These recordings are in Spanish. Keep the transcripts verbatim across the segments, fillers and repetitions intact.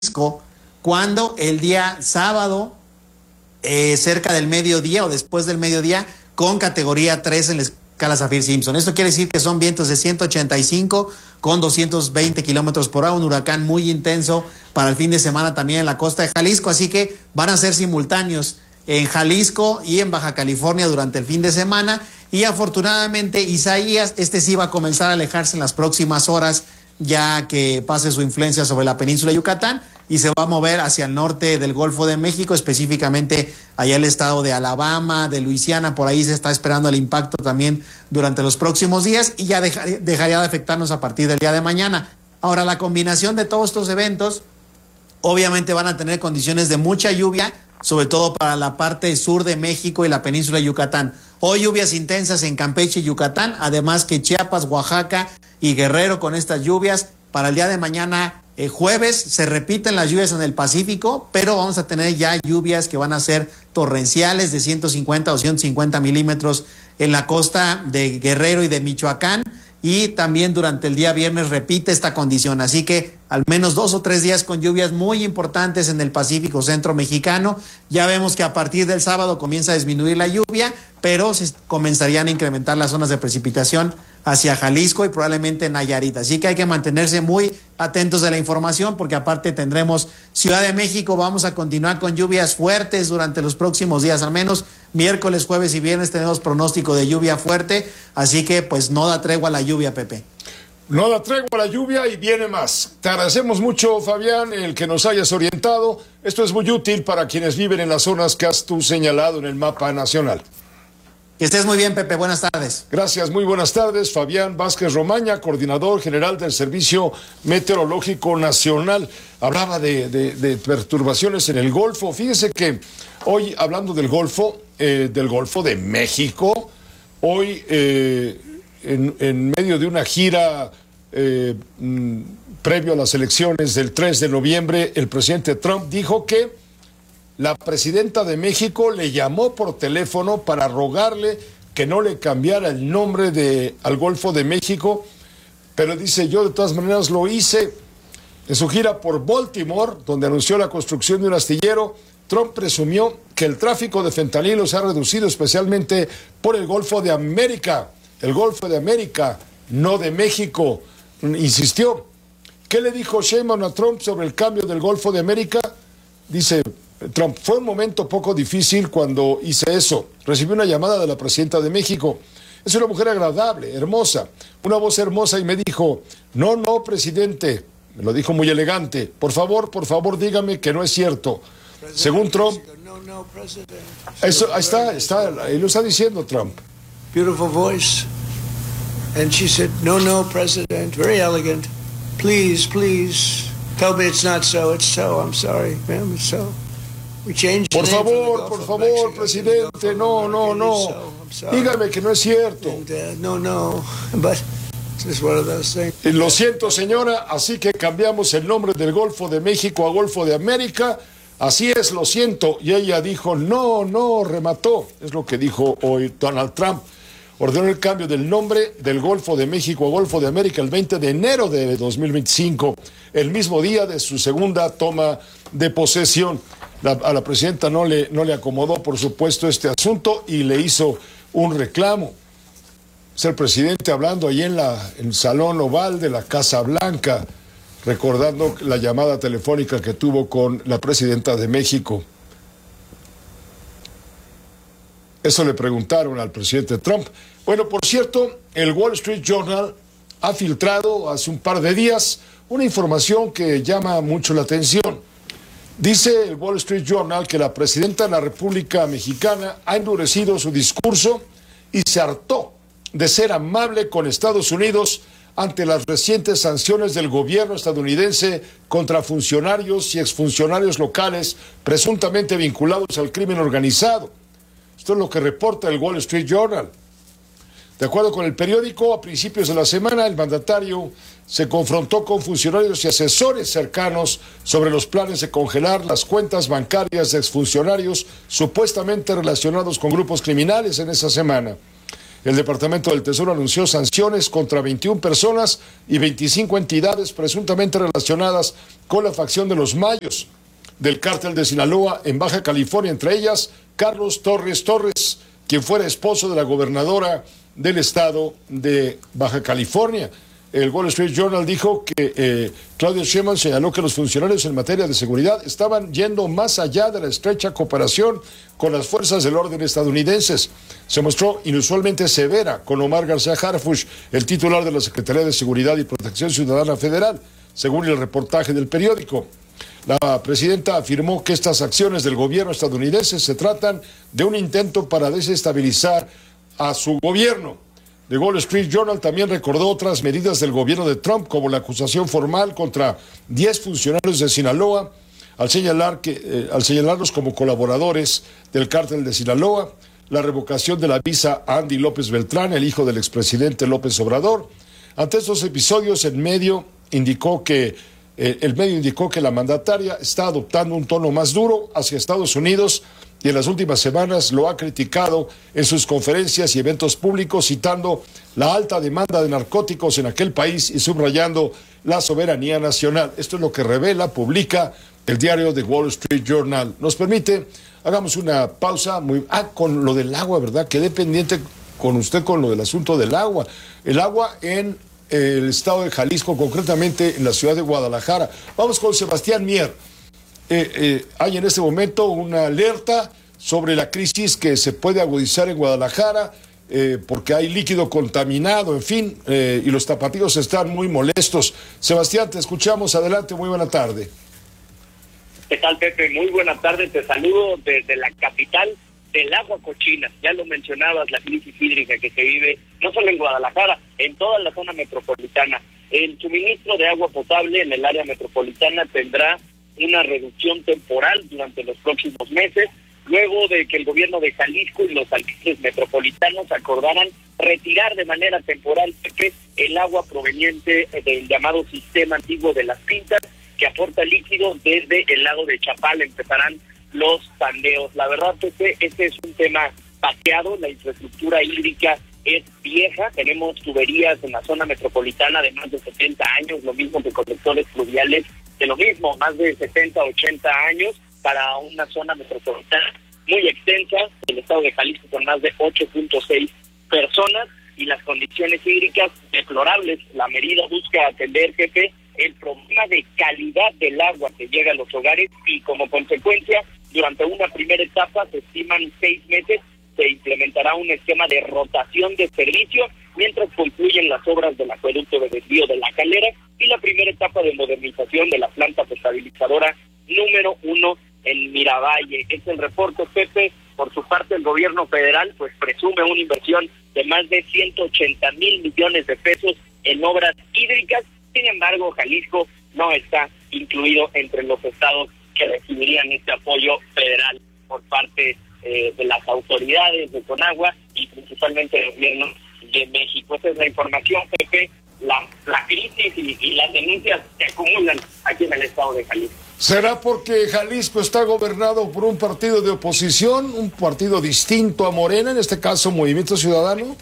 Jalisco, cuando el día sábado, eh, cerca del mediodía o después del mediodía, con categoría tres en la escala Saffir-Simpson. Esto quiere decir que son vientos de ciento ochenta y cinco con doscientos veinte kilómetros por hora, un huracán muy intenso para el fin de semana también en la costa de Jalisco, así que van a ser simultáneos en Jalisco y en Baja California durante el fin de semana. Y afortunadamente Isaías, este sí va a comenzar a alejarse en las próximas horas, ya que pase su influencia sobre la península de Yucatán, y se va a mover hacia el norte del Golfo de México, específicamente allá el estado de Alabama, de Luisiana. Por ahí se está esperando el impacto también durante los próximos días, y ya dejaría, dejaría de afectarnos a partir del día de mañana. Ahora, la combinación de todos estos eventos obviamente van a tener condiciones de mucha lluvia, sobre todo para la parte sur de México y la península de Yucatán. Hoy lluvias intensas en Campeche y Yucatán, además que Chiapas, Oaxaca y Guerrero con estas lluvias. Para el día de mañana, eh, jueves, se repiten las lluvias en el Pacífico, pero vamos a tener ya lluvias que van a ser torrenciales de ciento cincuenta o ciento cincuenta milímetros en la costa de Guerrero y de Michoacán. Y también durante el día viernes repite esta condición, así que al menos dos o tres días con lluvias muy importantes en el Pacífico centro mexicano. Ya vemos que a partir del sábado comienza a disminuir la lluvia, pero se comenzarían a incrementar las zonas de precipitación hacia Jalisco y probablemente Nayarit. Así que hay que mantenerse muy atentos de la información, porque aparte tendremos Ciudad de México, vamos a continuar con lluvias fuertes durante los próximos días, al menos miércoles, jueves y viernes tenemos pronóstico de lluvia fuerte, así que pues no da tregua a la lluvia, Pepe. No da tregua a la lluvia y viene más. Te agradecemos mucho, Fabián, el que nos hayas orientado. Esto es muy útil para quienes viven en las zonas que has tú señalado en el mapa nacional. Que estés muy bien, Pepe. Buenas tardes. Gracias, muy buenas tardes. Fabián Vázquez Romaña, coordinador general del Servicio Meteorológico Nacional. Hablaba de, de, de perturbaciones en el Golfo. Fíjese que hoy, hablando del Golfo, eh, del Golfo de México, hoy, eh, en, en medio de una gira eh, mm, previo a las elecciones del tres de noviembre, el presidente Trump dijo que la presidenta de México le llamó por teléfono para rogarle que no le cambiara el nombre de, al Golfo de México, pero dice, yo de todas maneras lo hice. En su gira por Baltimore, donde anunció la construcción de un astillero, Trump presumió que el tráfico de fentanilo se ha reducido especialmente por el Golfo de América, el Golfo de América, no de México. Insistió. ¿Qué le dijo Sheinbaum a Trump sobre el cambio del Golfo de América? Dice Trump, fue un momento poco difícil cuando hice eso. Recibí una llamada de la presidenta de México. Es una mujer agradable, hermosa, una voz hermosa, y me dijo, no, no, presidente, me lo dijo muy elegante, por favor, por favor, dígame que no es cierto. Según Trump, eso, ahí está, está, ahí lo está diciendo Trump. Beautiful voice. And she said, no, no, president, very elegant. Please, please, tell me it's not so, it's so, I'm sorry, ma'am, it's so. Por favor, por favor, presidente, no, no, no. Dígame que no es cierto. No, no, but it's one of those things. Lo siento, señora, así que cambiamos el nombre del Golfo de México a Golfo de América. Así es, lo siento. Y ella dijo, no, no, remató. Es lo que dijo hoy Donald Trump. Ordenó el cambio del nombre del Golfo de México a Golfo de América el veinte de enero de dos mil veinticinco, el mismo día de su segunda toma de posesión. La, a la presidenta no le, no le acomodó, por supuesto, este asunto y le hizo un reclamo. Es el presidente hablando ahí en, la, en el Salón Oval de la Casa Blanca, recordando la llamada telefónica que tuvo con la presidenta de México. Eso le preguntaron al presidente Trump. Bueno, por cierto, el Wall Street Journal ha filtrado hace un par de días una información que llama mucho la atención. Dice el Wall Street Journal que la presidenta de la República Mexicana ha endurecido su discurso y se hartó de ser amable con Estados Unidos ante las recientes sanciones del gobierno estadounidense contra funcionarios y exfuncionarios locales presuntamente vinculados al crimen organizado. Esto es lo que reporta el Wall Street Journal. De acuerdo con el periódico, a principios de la semana, el mandatario se confrontó con funcionarios y asesores cercanos sobre los planes de congelar las cuentas bancarias de exfuncionarios supuestamente relacionados con grupos criminales en esa semana. El Departamento del Tesoro anunció sanciones contra veintiuna personas y veinticinco entidades presuntamente relacionadas con la facción de los Mayos del cártel de Sinaloa en Baja California, entre ellas Carlos Torres Torres, quien fuera esposo de la gobernadora del estado de Baja California. El Wall Street Journal dijo que eh, Claudia Sheinbaum señaló que los funcionarios en materia de seguridad estaban yendo más allá de la estrecha cooperación con las fuerzas del orden estadounidenses. Se mostró inusualmente severa con Omar García Harfuch, el titular de la Secretaría de Seguridad y Protección Ciudadana Federal, según el reportaje del periódico. La presidenta afirmó que estas acciones del gobierno estadounidense se tratan de un intento para desestabilizar a su gobierno. The Wall Street Journal también recordó otras medidas del gobierno de Trump, como la acusación formal contra diez funcionarios de Sinaloa, al, señalar que, eh, al señalarlos como colaboradores del cártel de Sinaloa, la revocación de la visa a Andy López Beltrán, el hijo del expresidente López Obrador. Ante estos episodios, el medio indicó que, eh, el medio indicó que la mandataria está adoptando un tono más duro hacia Estados Unidos, y en las últimas semanas lo ha criticado en sus conferencias y eventos públicos, citando la alta demanda de narcóticos en aquel país y subrayando la soberanía nacional. Esto es lo que revela, publica el diario The Wall Street Journal. Nos permite, hagamos una pausa. Muy, ah, con lo del agua, ¿verdad? Quedé pendiente con usted con lo del asunto del agua. El agua en el estado de Jalisco, concretamente en la ciudad de Guadalajara. Vamos con Sebastián Mier. Eh, eh, hay en este momento una alerta sobre la crisis que se puede agudizar en Guadalajara eh, porque hay líquido contaminado, en fin, eh, y los tapatíos están muy molestos. Sebastián, te escuchamos. Adelante, muy buena tarde. ¿Qué tal, Pepe? Muy buena tarde. Te saludo desde la capital del agua cochina. Ya lo mencionabas, la crisis hídrica que se vive no solo en Guadalajara, en toda la zona metropolitana. El suministro de agua potable en el área metropolitana tendrá una reducción temporal durante los próximos meses, luego de que el gobierno de Jalisco y los alcaldes metropolitanos acordaran retirar de manera temporal el agua proveniente del llamado sistema antiguo de las pintas, que aporta líquido desde el lago de Chapala. Empezarán los tandeos. La verdad, Pepe, este es un tema pateado. La infraestructura hídrica es vieja. Tenemos tuberías en la zona metropolitana de más de setenta años, lo mismo que colectores fluviales de lo mismo, más de setenta, ochenta años, para una zona metropolitana muy extensa, el estado de Jalisco con más de ocho punto seis personas, y las condiciones hídricas deplorables. La medida busca atender, jefe, el problema de calidad del agua que llega a los hogares, y como consecuencia, durante una primera etapa, se estiman seis meses, se implementará un esquema de rotación de servicio mientras concluyen las obras del acueducto de desvío de La Calera y la primera etapa de modernización de la planta potabilizadora número uno en Miravalle. Es el reporte, Pepe. Por su parte, el gobierno federal pues presume una inversión de más de ciento ochenta mil millones de pesos en obras hídricas. Sin embargo, Jalisco no está incluido entre los estados que recibirían este apoyo federal por parte eh, de las autoridades de Conagua y principalmente el gobierno de México. Esa es la información, Pepe. La, la crisis y, y las denuncias se acumulan aquí en el estado de Jalisco. ¿Será porque Jalisco está gobernado por un partido de oposición, un partido distinto a Morena, en este caso Movimiento Ciudadano?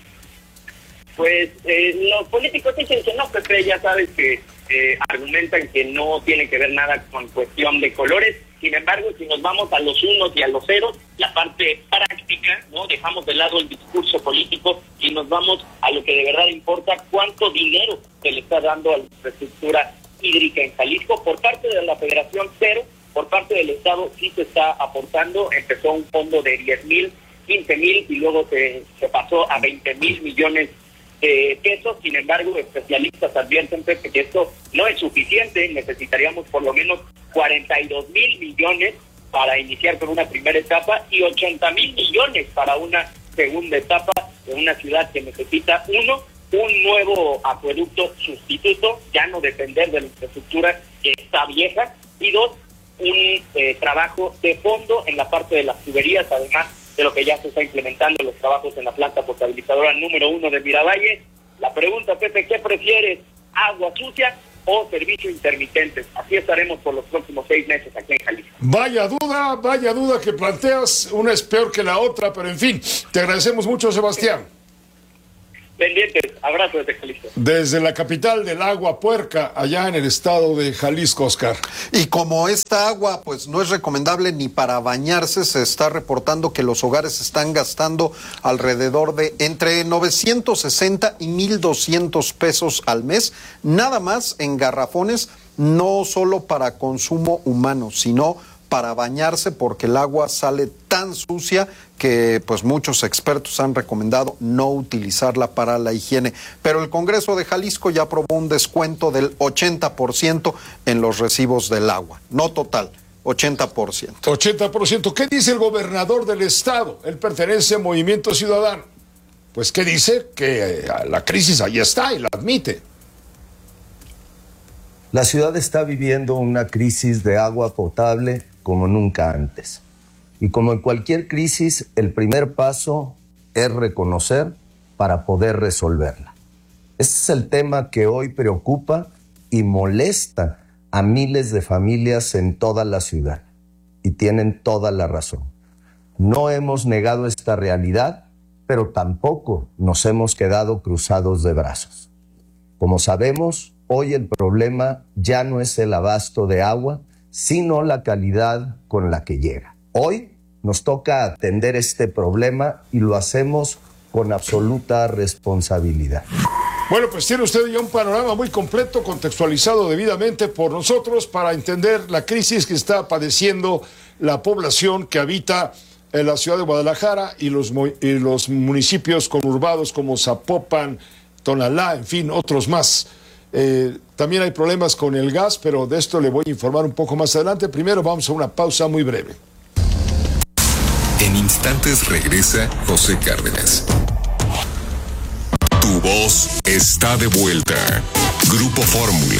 Pues eh, los políticos dicen que no, Pepe, ya sabes que eh, argumentan que no tiene que ver nada con cuestión de colores. Sin embargo, si nos vamos a los unos y a los ceros, la parte práctica, ¿no? Dejamos de lado el discurso político y nos vamos a lo que de verdad importa: cuánto dinero se le está dando a la infraestructura hídrica en Jalisco. Por parte de la Federación, cero. Por parte del Estado sí se está aportando. Empezó un fondo de diez mil, quince mil y luego se, se pasó a veinte mil millones de pesos. Sin embargo, especialistas advierten, Pepe, que esto no es suficiente. Necesitaríamos por lo menos cuarenta y dos mil millones para iniciar con una primera etapa y ochenta mil millones para una segunda etapa en una ciudad que necesita, uno, un nuevo acueducto sustituto, ya no depender de la infraestructura que está vieja, y dos, un eh, trabajo de fondo en la parte de las tuberías, además de lo que ya se está implementando los trabajos en la planta potabilizadora número uno de Miravalle. La pregunta, Pepe, ¿qué prefieres? ¿Agua sucia o servicio intermitente? Así estaremos por los próximos seis meses aquí en Jalisco. Vaya duda, vaya duda que planteas. Una es peor que la otra, pero en fin, te agradecemos mucho, Sebastián. Pendientes, abrazo desde Jalisco. Desde la capital del agua puerca, allá en el estado de Jalisco, Oscar. Y como esta agua pues no es recomendable ni para bañarse, se está reportando que los hogares están gastando alrededor de entre novecientos sesenta y mil doscientos pesos al mes, nada más en garrafones, no solo para consumo humano, sino para bañarse, porque el agua sale tan sucia que pues muchos expertos han recomendado no utilizarla para la higiene. Pero el Congreso de Jalisco ya aprobó un descuento del ochenta por ciento en los recibos del agua, no total, ochenta por ciento. ochenta por ciento. ¿Qué dice el gobernador del estado? Él pertenece a Movimiento Ciudadano. Pues ¿qué dice? Que eh, la crisis ahí está y la admite. La ciudad está viviendo una crisis de agua potable como nunca antes. Y como en cualquier crisis, el primer paso es reconocer para poder resolverla. Este es el tema que hoy preocupa y molesta a miles de familias en toda la ciudad. Y tienen toda la razón. No hemos negado esta realidad, pero tampoco nos hemos quedado cruzados de brazos. Como sabemos, hoy el problema ya no es el abasto de agua, sino la calidad con la que llega. Hoy nos toca atender este problema y lo hacemos con absoluta responsabilidad. Bueno, pues tiene usted ya un panorama muy completo, contextualizado debidamente por nosotros para entender la crisis que está padeciendo la población que habita en la ciudad de Guadalajara y los, y los municipios conurbados como Zapopan, Tonalá, en fin, otros más. Eh, también hay problemas con el gas, pero de esto le voy a informar un poco más adelante. Primero vamos a una pausa muy breve. En instantes regresa José Cárdenas. Tu voz está de vuelta. Grupo Fórmula.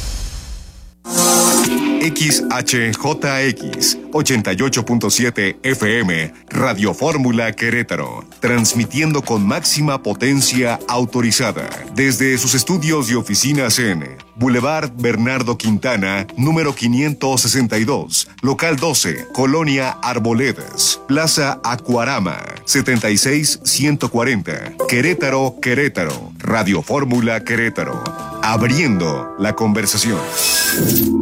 X H J X ochenta y ocho punto siete F M, Radio Fórmula Querétaro, transmitiendo con máxima potencia autorizada desde sus estudios y oficinas en Boulevard Bernardo Quintana, número quinientos sesenta y dos, local doce, Colonia Arboledas, Plaza Acuarama, setenta y seis ciento cuarenta, Querétaro, Querétaro, Radio Fórmula Querétaro, abriendo la conversación.